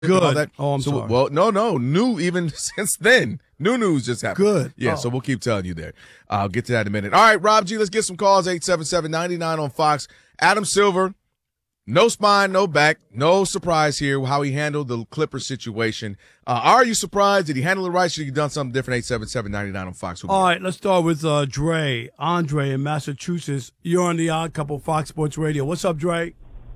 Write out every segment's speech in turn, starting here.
Good. I'm sorry. Well, no. New even since then. New news just happened. Good. Yeah, so we'll keep telling you there. I'll get to that in a minute. All right, Rob G, let's get some calls. 877-99 on Fox. Adam Silver, no spine, no back. No surprise here how he handled the Clippers situation. Are you surprised? Did he handle it right? Should he have done something different? 877-99 on Fox. All right, let's start with Dre. Andre in Massachusetts. You're on the Odd Couple Fox Sports Radio. What's up, Dre?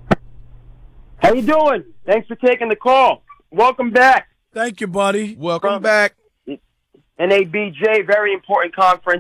How you doing? Thanks for taking the call. Welcome back. Thank you, buddy. Welcome back. NABJ, very important conference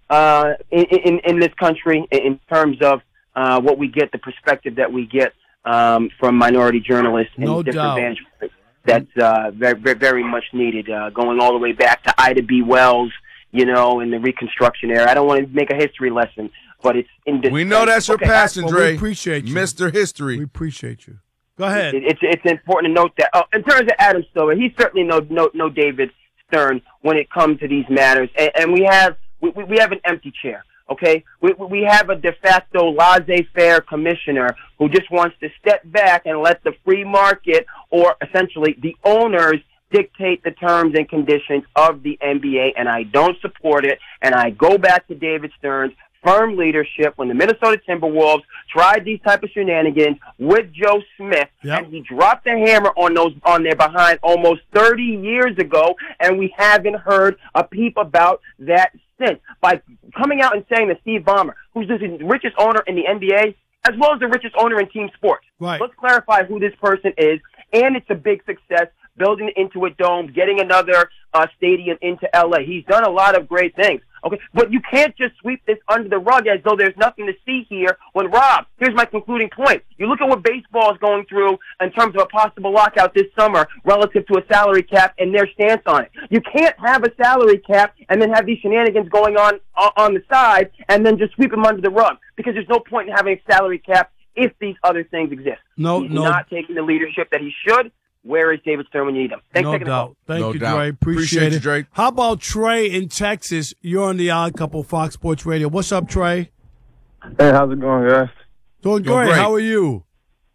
in this country in terms of what we get, the perspective that we get from minority journalists and different vantage points. That's very, very much needed, going all the way back to Ida B. Wells, in the Reconstruction era. I don't want to make a history lesson, but it's indispensable. We know that's your passion, Dre. We appreciate you. Mr. History. We appreciate you. Go ahead. It's important to note that in terms of Adam Silver, he's certainly no David Stern when it comes to these matters, and we have an empty chair. Okay, we have a de facto laissez-faire commissioner who just wants to step back and let the free market, or essentially the owners, dictate the terms and conditions of the NBA, and I don't support it. And I go back to David Stern's firm leadership when the Minnesota Timberwolves tried these type of shenanigans with Joe Smith, and he dropped the hammer on their behind almost 30 years ago, and we haven't heard a peep about that since. By coming out and saying that Steve Ballmer, who's the richest owner in the NBA, as well as the richest owner in team sports. Right. Let's clarify who this person is, and it's a big success, building it into a dome, getting another stadium into L.A. He's done a lot of great things. Okay, but you can't just sweep this under the rug as though there's nothing to see here. When, Rob, here's my concluding point. You look at what baseball is going through in terms of a possible lockout this summer relative to a salary cap and their stance on it. You can't have a salary cap and then have these shenanigans going on the side and then just sweep them under the rug, because there's no point in having a salary cap if these other things exist. He's not taking the leadership that he should. Where is David Stern when you need him? Thanks for taking the call. Thank you, Dre. Appreciate it. You, Dre. How about Trey in Texas? You're on the Odd Couple Fox Sports Radio. What's up, Trey? Hey, how's it going, guys? Doing great. How are you?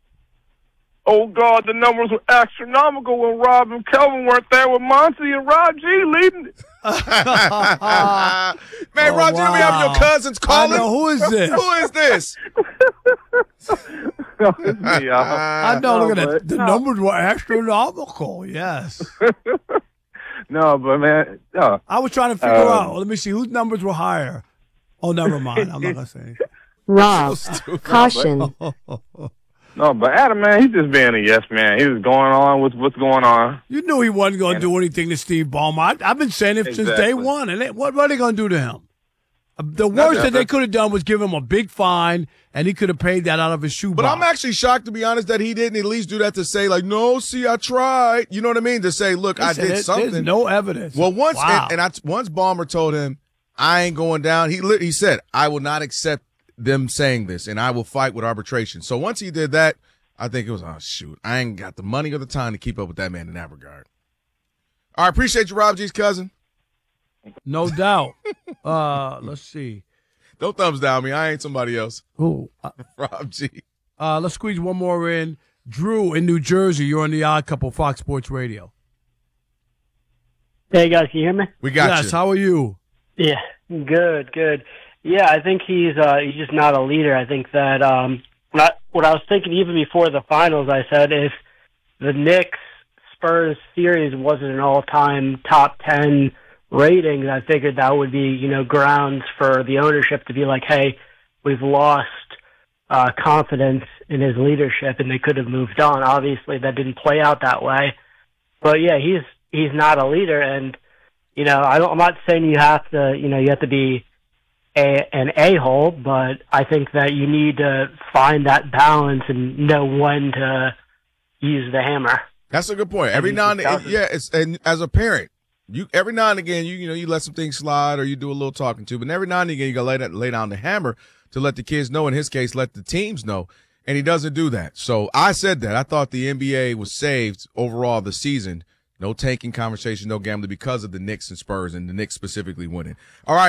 Oh, God, the numbers were astronomical when Rob and Kelvin weren't there with Monty and Rob G leading it. Man, Rob G, we have your cousins calling. I know. Who is this? Who is this? No, it's me, I know. Look at that. The numbers were astronomical. Yes. No, but, man. I was trying to figure out. Let me see. Whose numbers were higher? Oh, never mind. I'm not going to say anything. Rob, caution. No, but Adam, man, he's just being a yes man. He was going on with what's going on. You knew he wasn't going to do anything to Steve Ballmer. I've been saying it since day one. And what are they going to do to him? The worst that they could have done was give him a big fine, and he could have paid that out of his shoebox. But I'm actually shocked, to be honest, that he didn't at least do that to say, like, no, see, I tried. You know what I mean? To say, look, I did something. There's no evidence. Well, once Ballmer told him, I ain't going down, he said, I will not accept them saying this, and I will fight with arbitration. So once he did that, I think it was, oh, shoot, I ain't got the money or the time to keep up with that man in that regard. All right, appreciate you, Rob G's cousin. No doubt. Let's see. Don't thumbs down me. I ain't somebody else. Who? Rob G. Let's squeeze one more in. Drew in New Jersey. You're on the Odd Couple Fox Sports Radio. Hey, guys, can you hear me? We got you. Yes, how are you? Yeah, good. Yeah, I think he's just not a leader. I think that what I was thinking even before the finals, I said if the Knicks-Spurs series wasn't an all-time top 10 ratings, I figured that would be, grounds for the ownership to be like, hey, we've lost confidence in his leadership, and they could have moved on. Obviously, that didn't play out that way. But, yeah, he's not a leader, and, I'm not saying you have to be an a-hole, but I think that you need to find that balance and know when to use the hammer. That's a good point. Every now and then, and as a parent, every now and again, you let some things slide or you do a little talking to, but every now and again you got to lay down the hammer to let the kids know. In his case, let the teams know, and he doesn't do that. So I said that I thought the NBA was saved overall this season. No tanking conversation, no gambling because of the Knicks and Spurs, and the Knicks specifically winning. All right,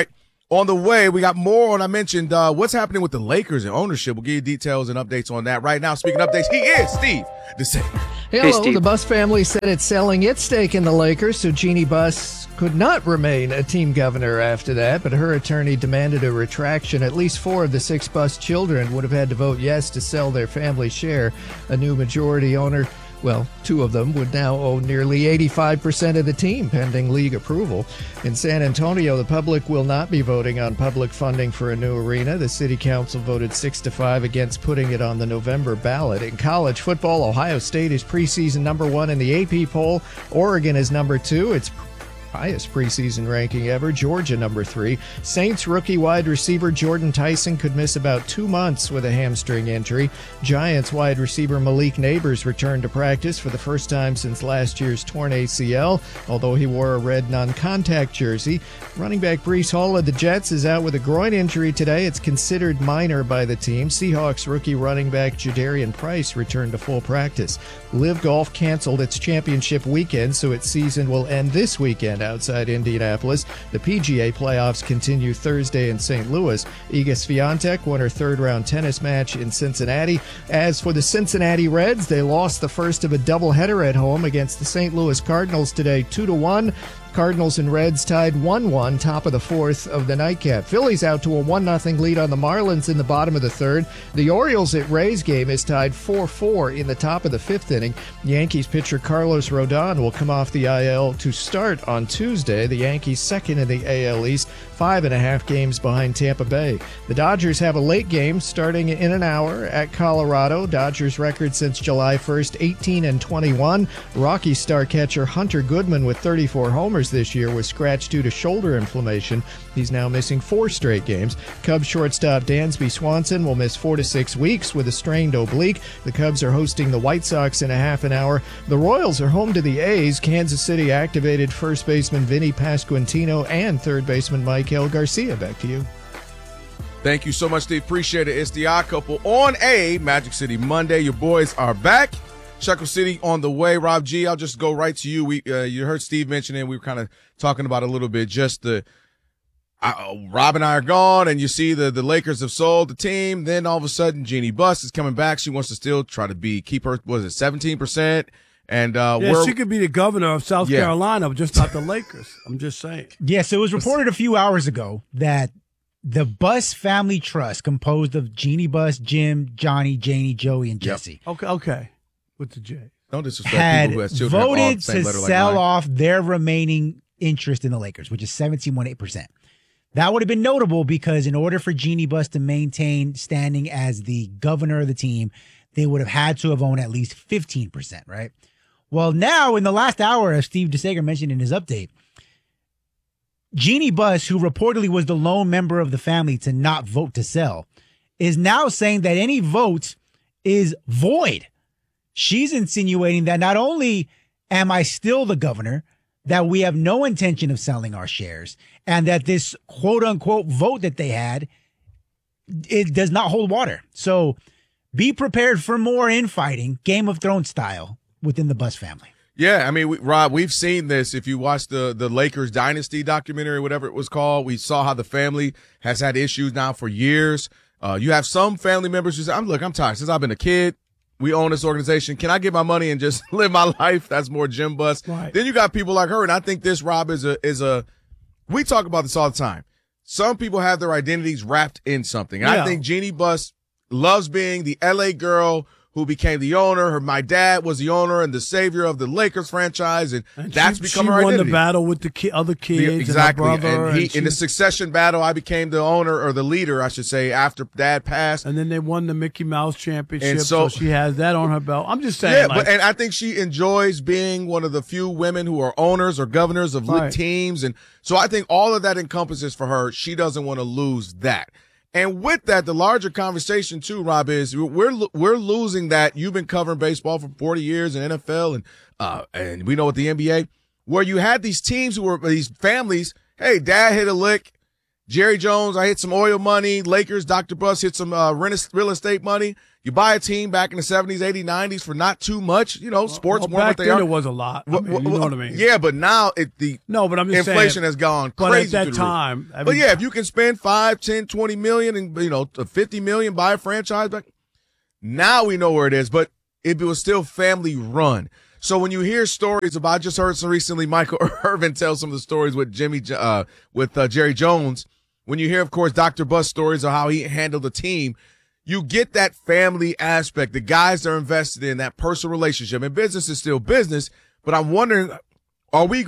On the way, we got more on, I mentioned what's happening with the Lakers and ownership. We'll give you details and updates on that right now. Speaking of updates, he is Steve DeSager. Hello, the Buss family said it's selling its stake in the Lakers, so Jeannie Buss could not remain a team governor after that, but her attorney demanded a retraction. At least 4 of the 6 Buss children would have had to vote yes to sell their family share. A new majority owner, well, 2 of them would now own nearly 85% of the team, pending league approval. In San Antonio, the public will not be voting on public funding for a new arena. The city council voted 6-5 against putting it on the November ballot. In college football, Ohio State is preseason number 1 in the AP poll. Oregon is number 2. It's highest preseason ranking ever. Georgia number 3. Saints rookie wide receiver Jordan Tyson could miss about 2 months with a hamstring injury. Giants wide receiver Malik Neighbors returned to practice for the first time since last year's torn ACL, although he wore a red non-contact jersey. Running back Breece Hall of the Jets is out with a groin injury today. It's considered minor by the team. Seahawks rookie running back Jadarian Price returned to full practice. Live Golf canceled its championship weekend, so its season will end this weekend outside Indianapolis. The PGA playoffs continue Thursday in St. Louis. Iga Swiatek won her third-round tennis match in Cincinnati. As for the Cincinnati Reds, they lost the first of a doubleheader at home against the St. Louis Cardinals today, 2-1. Cardinals and Reds tied 1-1, top of the 4th of the nightcap. Phillies out to a 1-0 lead on the Marlins in the bottom of the 3rd. The Orioles at Rays game is tied 4-4 in the top of the 5th inning. Yankees pitcher Carlos Rodon will come off the IL to start on Tuesday. The Yankees second in the AL East, 5.5 games behind Tampa Bay. The Dodgers have a late game starting in an hour at Colorado. Dodgers record since July 1st, 18-21. Rockies star catcher Hunter Goodman with 34 homers this year was scratched due to shoulder inflammation. He's now missing 4 straight games. Cubs shortstop Dansby Swanson will miss 4 to 6 weeks with a strained oblique. The Cubs are hosting the White Sox in a half an hour. The Royals are home to the A's. Kansas City activated first baseman Vinny Pasquantino and third baseman Maikel Garcia. Back to you. Thank you so much, Steve. Appreciate it. It's the Odd Couple on a Magic City Monday. Your boys are back. Shekel City on the way. Rob G, I'll just go right to you. You heard Steve mention it. We were kind of talking about a little bit. Just Rob and I are gone, and you see the Lakers have sold the team. Then all of a sudden, Jeannie Buss is coming back. She wants to still try to keep her. Was it 17%? And she could be the governor of South Carolina, just not the Lakers. I'm just saying. Yes, it was reported a few hours ago that the Buss Family Trust, composed of Jeannie Buss, Jim, Johnny, Janie, Joey, and Jesse. Okay. With the J. Don't disrespect had people who has children voted to sell like off their remaining interest in the Lakers, which is 17.8%. That would have been notable because in order for Jeannie Buss to maintain standing as the governor of the team, they would have had to have owned at least 15%, right? Well, now in the last hour, as Steve DeSager mentioned in his update, Jeannie Buss, who reportedly was the lone member of the family to not vote to sell, is now saying that any vote is void. She's insinuating that not only am I still the governor, that we have no intention of selling our shares, and that this quote-unquote vote that they had, it does not hold water. So be prepared for more infighting, Game of Thrones style, within the Buss family. Yeah, I mean, Rob, we've seen this. If you watch the Lakers Dynasty documentary, whatever it was called, we saw how the family has had issues now for years. You have some family members who say, I'm tired. Since I've been a kid, we own this organization. Can I get my money and just live my life? That's more Jim Buss. Right. Then you got people like her, and I think this, Rob, is a. We talk about this all the time. Some people have their identities wrapped in something. And I think Jeannie Buss loves being the LA girl who became the owner. My dad was the owner and the savior of the Lakers franchise, and that's become her identity. She won the battle with the other kids. Exactly. And her brother, in the succession battle, I became the owner, or the leader, I should say, after Dad passed. And then they won the Mickey Mouse Championship, and so she has that on her belt. I'm just saying. Yeah, and I think she enjoys being one of the few women who are owners or governors of teams. And so I think all of that encompasses for her. She doesn't want to lose that. And with that, the larger conversation too, Rob, is we're losing that. You've been covering baseball for 40 years in NFL, and we know with the NBA, where you had these teams who were these families. Hey, Dad hit a lick, Jerry Jones, I hit some oil money. Lakers, Dr. Buss hit some real estate money. You buy a team back in the 70s, 80s, 90s for not too much. Sports more what they are. Back then it was a lot. You know what I mean? Yeah, but now but I'm just inflation saying, has gone crazy. But at that time, but yeah, if you can spend 5, 10, 20 million and 50 million, buy a franchise back. Now we know where it is, but it was still family run. So when you hear stories about, I just heard some recently, Michael Irvin tell some of the stories with Jerry Jones. When you hear, of course, Dr. Buss stories of how he handled the team, you get that family aspect. The guys are invested in that personal relationship. And business is still business, but I'm wondering, we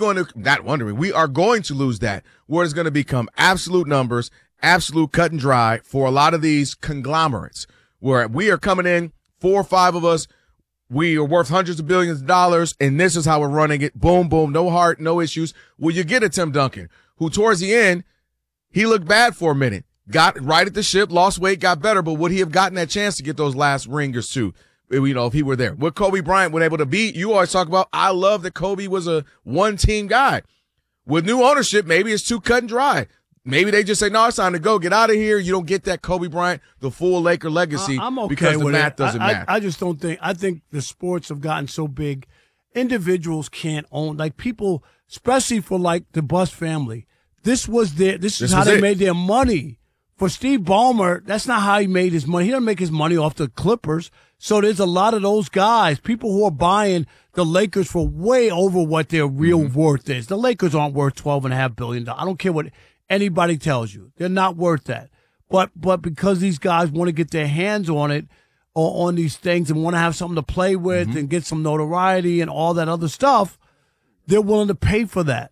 are going to lose that, where it's going to become absolute numbers, absolute cut and dry for a lot of these conglomerates, where we are coming in, 4 or 5 of us, we are worth hundreds of billions of dollars, and this is how we're running it. Boom, boom, no heart, no issues. Well, you get a Tim Duncan, who towards the end, he looked bad for a minute, got right at the ship, lost weight, got better, but would he have gotten that chance to get those last ringers too? If he were there. Would Kobe Bryant been able to beat? You always talk about, I love that Kobe was a one-team guy. With new ownership, maybe it's too cut and dry. Maybe they just say, no, it's time to go. Get out of here. You don't get that Kobe Bryant, the full Laker legacy, I'm okay because the with math it. doesn't match. I just don't think – I think the sports have gotten so big, individuals can't own – like people, especially for like the Buss family, this is how they made their money. For Steve Ballmer, that's not how he made his money. He doesn't make his money off the Clippers. So there's a lot of those guys, people who are buying the Lakers for way over what their real worth is. The Lakers aren't worth $12.5 billion. I don't care what anybody tells you. They're not worth that. But because these guys want to get their hands on it, or on these things, and want to have something to play with and get some notoriety and all that other stuff, they're willing to pay for that.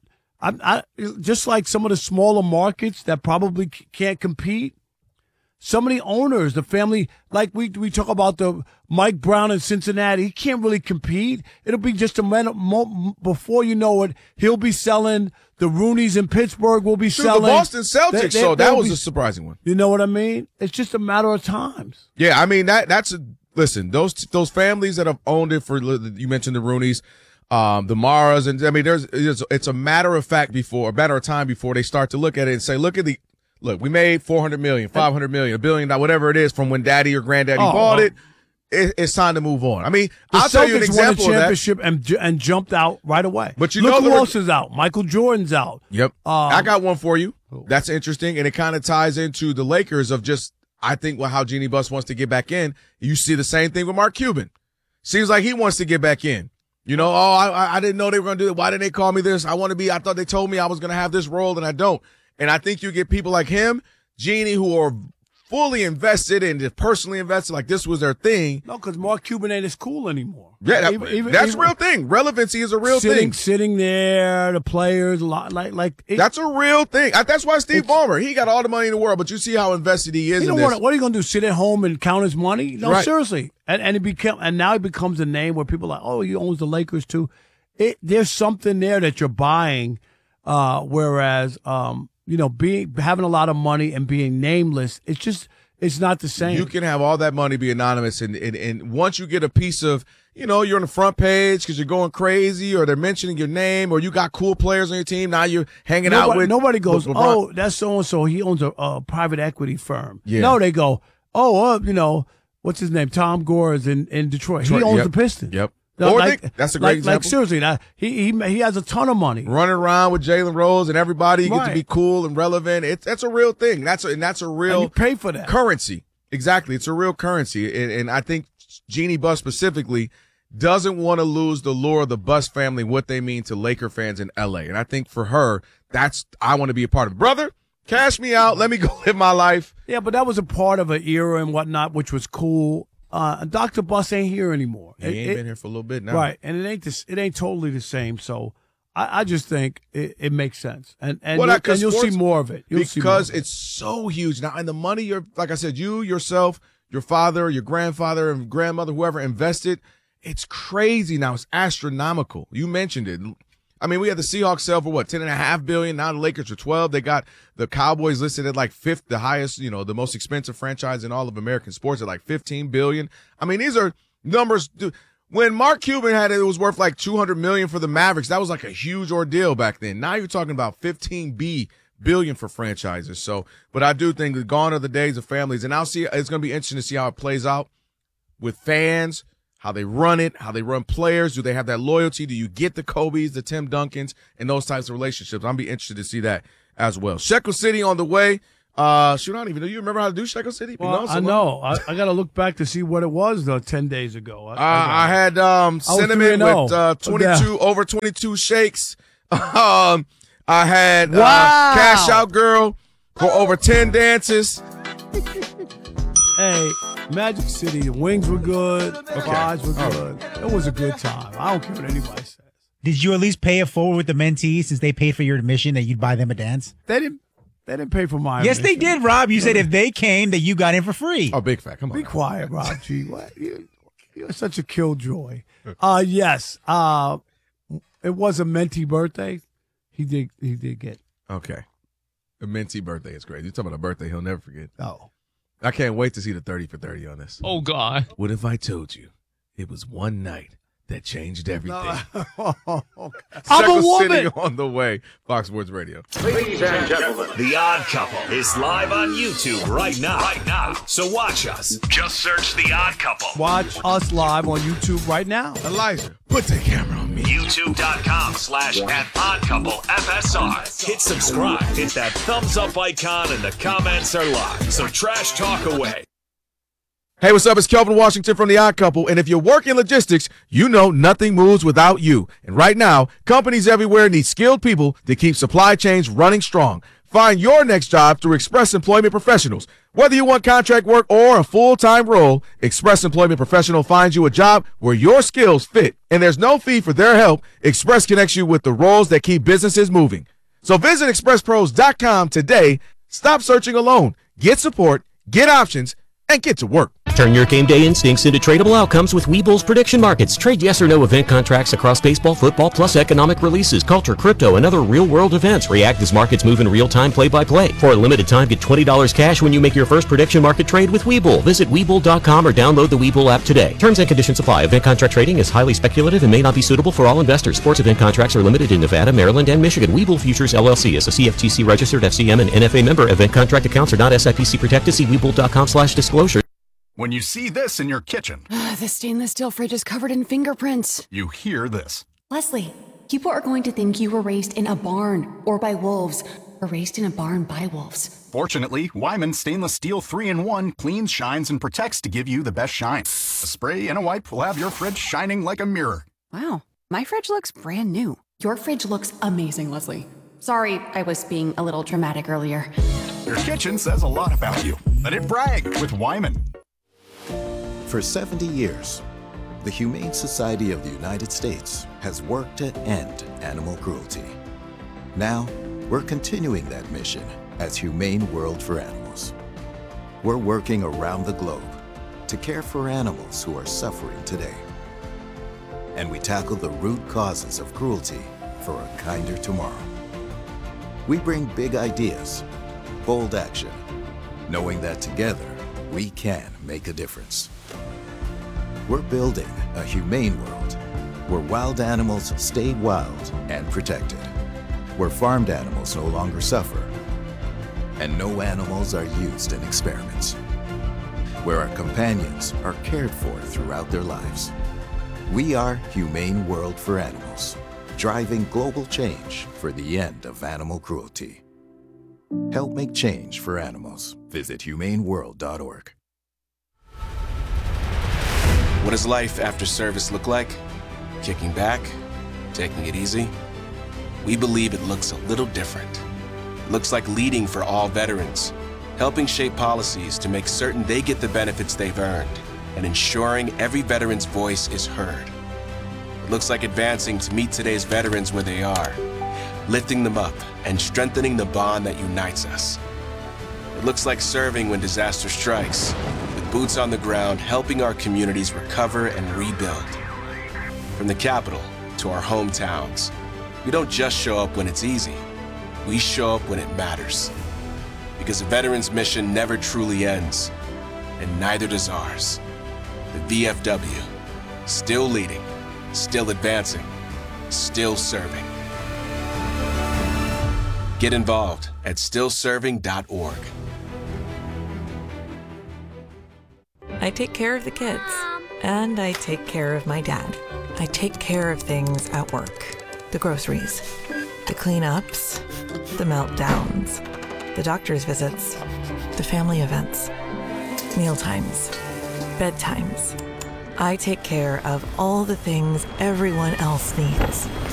I just like some of the smaller markets that probably can't compete. Some of the owners, the family, like we talk about the Mike Brown in Cincinnati, he can't really compete. It'll be just a minute before you know it, he'll be selling. The Rooneys in Pittsburgh will be selling. The Boston Celtics, that was a surprising one. You know what I mean? It's just a matter of times. Yeah, I mean listen, those families that have owned it for, you mentioned the Rooneys, the Maras, and I mean, it's a matter of time before they start to look at it and say, look, we made $400 million, $500 million, $1 billion, whatever it is from when daddy or granddaddy bought it. It's time to move on. I mean, I'll tell you an example won a championship and jumped out right away. But look who else is out. Michael Jordan's out. Yep. I got one for you. That's interesting, and it kind of ties into the Lakers of just, I think, how Jeanie Buss wants to get back in. You see the same thing with Mark Cuban. Seems like he wants to get back in. I didn't know they were going to do it. Why didn't they call me this? I thought they told me I was going to have this role, and I don't. And I think you get people like him, Jeanie, who are fully invested and personally invested, like this was their thing. No, because Mark Cuban ain't as cool anymore. Yeah, that's a real thing. Relevancy is a real thing. Sitting there, the players, that's a real thing. That's why Steve Ballmer, he got all the money in the world, but you see how invested he is in this. What are you going to do, sit at home and count his money? No, right. Seriously. And now he becomes a name where people are like, oh, he owns the Lakers too. There's something there that you're buying, whereas having a lot of money and being nameless, it's not the same. You can have all that money, be anonymous, and once you get a piece of, you're on the front page because you're going crazy, or they're mentioning your name, or you got cool players on your team, now you're hanging out with. Nobody goes, oh, that's so-and-so, he owns a private equity firm. Yeah. No, they go, what's his name? Tom Gore is in Detroit. He owns the Pistons. Yep. That's a great example. Like seriously, he has a ton of money. Running around with Jalen Rose and everybody, you get to be cool and relevant. That's a real thing. That's a real. And you pay for that currency. Exactly, it's a real currency, and I think Jeanie Buss specifically doesn't want to lose the lure of the Buss family, what they mean to Laker fans in LA. And I think for her, I want to be a part of it. Brother, cash me out. Let me go live my life. Yeah, but that was a part of an era and whatnot, which was cool. Dr. Buss ain't here anymore. He ain't been here for a little bit now. Right, and it ain't totally the same. So I just think it makes sense, and you'll see more of it. Because it's so huge now, and the money you're, like I said, you yourself, your father, your grandfather, and grandmother, whoever invested, it's crazy now. It's astronomical. You mentioned it. I mean, we had the Seahawks sell for $10.5 billion. Now the Lakers are 12. They got the Cowboys listed at like 5th, the highest, the most expensive franchise in all of American sports at like $15 billion. I mean, these are numbers. When Mark Cuban had it was worth like $200 million for the Mavericks. That was like a huge ordeal back then. Now you're talking about $15 billion for franchises. So, but I do think that gone are the days of families, and it's going to be interesting to see how it plays out with fans, how they run it, how they run players. Do they have that loyalty? Do you get the Kobes, the Tim Duncans, and those types of relationships? I'm be interested to see that as well. Shekel City on the way. Shoot, I don't even know. You remember how to do Shekel City? Well, I know. I got to look back to see what it was, though, 10 days ago. I had cinnamon with 22 over 22 shakes. I had Cash Out Girl for over 10 dances. Hey, Magic City, the wings were good, the vibes were good. It was a good time. I don't care what anybody says. Did you at least pay it forward with the mentees since they paid for your admission that you'd buy them a dance? They didn't pay for my Yes, admission. they did, Rob. You said if they came, that you got in for free. Oh, big fat. Come on. Be quiet, Rob G. What? You're such a killjoy. Yes. It was a mentee birthday. He did get. Okay. A mentee birthday is great. You're talking about a birthday he'll never forget. Oh. I can't wait to see the 30 for 30 on this. Oh, God. What if I told you it was one night that changed everything? I'm Shekel a woman. City on the way. Fox Sports Radio. Ladies and gentlemen, The Odd Couple is live on YouTube right now. So watch us. Just search The Odd Couple. Watch us live on YouTube right now. Elijah, put the camera on me. YouTube.com/@oddcouplefsr. Hit subscribe. Hit that thumbs up icon and the comments are live. So trash talk away. Hey, what's up? It's Kelvin Washington from The Odd Couple. And if you work in logistics, you know nothing moves without you. And right now, companies everywhere need skilled people to keep supply chains running strong. Find your next job through Express Employment Professionals. Whether you want contract work or a full-time role, Express Employment Professional finds you a job where your skills fit. And there's no fee for their help. Express connects you with the roles that keep businesses moving. So visit expresspros.com today. Stop searching alone. Get support, get options, and get to work. Turn your game day instincts into tradable outcomes with Webull's prediction markets. Trade yes or no event contracts across baseball, football, plus economic releases, culture, crypto, and other real-world events. React as markets move in real time, play-by-play. For a limited time, get $20 cash when you make your first prediction market trade with Webull. Visit Webull.com or download the Webull app today. Terms and conditions apply. Event contract trading is highly speculative and may not be suitable for all investors. Sports event contracts are limited in Nevada, Maryland, and Michigan. Webull Futures LLC is a CFTC registered FCM and NFA member. Event contract accounts are not SIPC protected. See Webull.com/disclosure. When you see this in your kitchen, the stainless steel fridge is covered in fingerprints. you hear this. Leslie, people are going to think you were raised in a barn or by wolves, or raised in a barn by wolves. Fortunately, Wyman Stainless Steel 3-in-1 cleans, shines, and protects to give you the best shine. A spray and a wipe will have your fridge shining like a mirror. Wow, my fridge looks brand new. Your fridge looks amazing, Leslie. Sorry, I was being a little dramatic earlier. Your kitchen says a lot about you. Let it brag with Wyman. For 70 years, the Humane Society of the United States has worked to end animal cruelty. Now, we're continuing that mission as Humane World for Animals. We're working around the globe to care for animals who are suffering today. And we tackle the root causes of cruelty for a kinder tomorrow. We bring big ideas, bold action, knowing that together we can make a difference. We're building a humane world where wild animals stay wild and protected, where farmed animals no longer suffer, and no animals are used in experiments, where our companions are cared for throughout their lives. We are Humane World for Animals, driving global change for the end of animal cruelty. Help make change for animals. Visit humaneworld.org. What does life after service look like? Kicking back? Taking it easy? We believe it looks a little different. It looks like leading for all veterans, helping shape policies to make certain they get the benefits they've earned, and ensuring every veteran's voice is heard. It looks like advancing to meet today's veterans where they are, lifting them up and strengthening the bond that unites us. It looks like serving when disaster strikes, with boots on the ground helping our communities recover and rebuild. From the capital to our hometowns, we don't just show up when it's easy, we show up when it matters. Because a veteran's mission never truly ends, and neither does ours. The VFW, still leading, still advancing, still serving. Get involved at stillserving.org. I take care of the kids, and I take care of my dad. I take care of things at work. The groceries, the cleanups, the meltdowns, the doctor's visits, the family events, mealtimes, bedtimes. I take care of all the things everyone else needs.